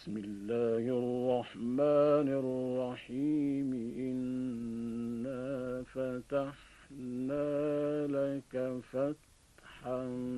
بسم الله الرحمن الرحيم. إنا فتحنا لك فتحا